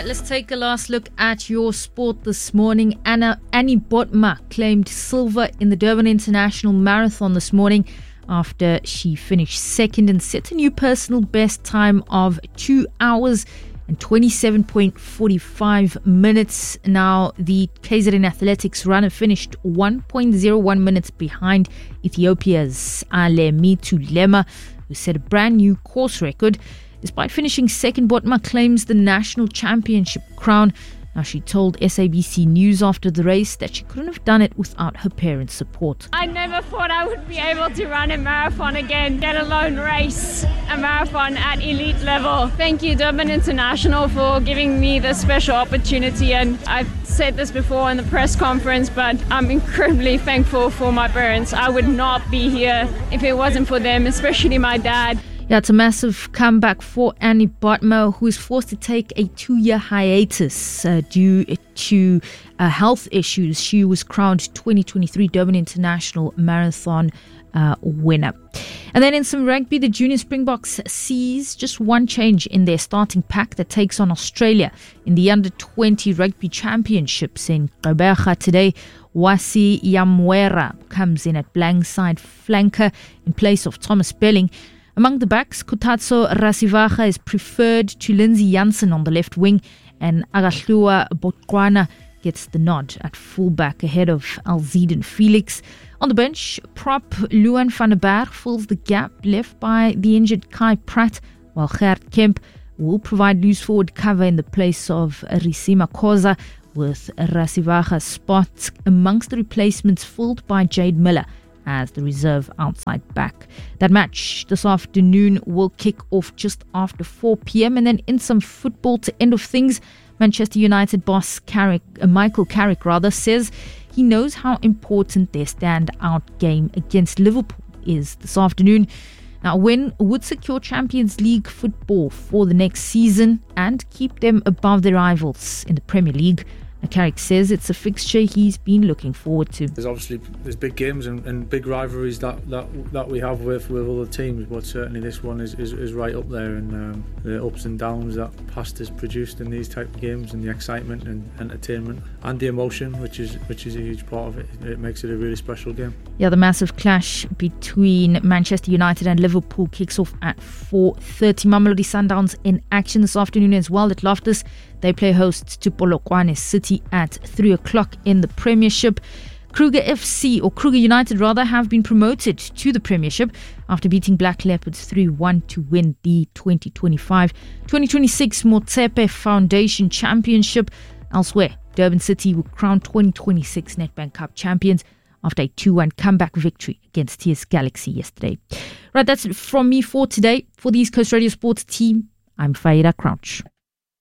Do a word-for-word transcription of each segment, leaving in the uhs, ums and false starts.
right, let's take a last look at your sport this morning. Anna Annie Botma claimed silver in the Durban International Marathon this morning after she finished second and set a new personal best time of two hours and twenty-seven point four five minutes. Now, the K Z N Athletics runner finished one point zero one minutes behind Ethiopia's Alemi Tulema, who set a brand new course record. Despite finishing second, Botma claims the national championship crown. Now, she told S A B C News after the race that she couldn't have done it without her parents' support. I never thought I would be able to run a marathon again, let alone race a marathon at elite level. Thank you, Durban International, for giving me this special opportunity. And I've said this before in the press conference, but I'm incredibly thankful for my parents. I would not be here if it wasn't for them, especially my dad. Yeah, it's a massive comeback for Annie Botma, who is forced to take a two-year hiatus uh, due to uh, health issues. She was crowned twenty twenty-three Durban International Marathon uh, winner. And then in some rugby, the Junior Springboks sees just one change in their starting pack that takes on Australia in the under twenty Rugby Championships in Gqeberha today. Wasi Yamwera comes in at blankside flanker in place of Thomas Belling. Among the backs, Kutatso Rasivaga is preferred to Lindsay Janssen on the left wing, and Agahlua Botswana gets the nod at fullback ahead of Alziden Felix. On the bench, prop Luan van der Berg fills the gap left by the injured Kai Pratt, while Gert Kemp will provide loose forward cover in the place of Risima Khoza, with Rasivaga's spot amongst the replacements filled by Jade Miller as the reserve outside back. That match this afternoon will kick off just after four p.m. And then in some football to end of things, Manchester United boss Carrick, uh, Michael Carrick rather, says he knows how important their standout game against Liverpool is this afternoon. Now, a win would secure Champions League football for the next season and keep them above their rivals in the Premier League. Carrick says it's a fixture he's been looking forward to. There's obviously there's big games and, and big rivalries that, that that we have with, with other teams, but certainly this one is, is, is right up there, and um, the ups and downs that past has produced in these type of games, and the excitement and entertainment and the emotion, which is which is a huge part of it. It makes it a really special game. Yeah, the massive clash between Manchester United and Liverpool kicks off at four thirty. Mamelodi Sundowns in action this afternoon as well at Loftus. They play host to Polokwane City at three o'clock in the Premiership. Kruger F C, or Kruger United rather, have been promoted to the Premiership after beating Black Leopards three one to win the twenty twenty-five twenty twenty-six Motsepe Foundation Championship. Elsewhere, Durban City were crowned twenty twenty-six Nedbank Cup champions after a two one comeback victory against T S Galaxy yesterday. Right, that's it from me for today. For the East Coast Radio Sports team, I'm Faida Crouch.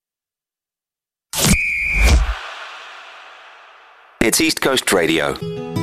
It's East Coast Radio.